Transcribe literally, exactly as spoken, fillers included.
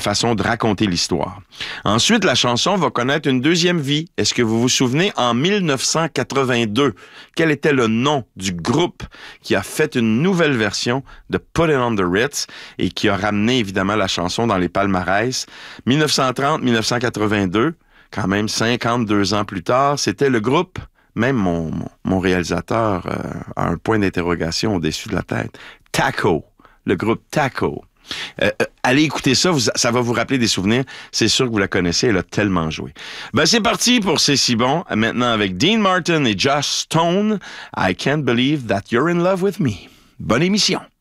façon de raconter l'histoire. Ensuite, la chanson va connaître une deuxième vie. Est-ce que vous vous souvenez, en mille neuf cent quatre-vingt-deux, quel était le nom du groupe qui a fait une nouvelle version de Put It on the Ritz et qui a ramené évidemment la chanson dans les palmarès? mille neuf cent trente mille neuf cent quatre-vingt-deux, quand même cinquante-deux ans plus tard, c'était le groupe, même mon, mon, mon réalisateur euh, a un point d'interrogation au-dessus de la tête, Taco, le groupe Taco. Euh, euh, allez écouter ça, vous, ça va vous rappeler des souvenirs. C'est sûr que vous la connaissez, elle a tellement joué. Ben c'est parti pour C'est si bon. Maintenant avec Dean Martin et Joss Stone, I Can't Believe That You're in Love with Me. Bonne émission.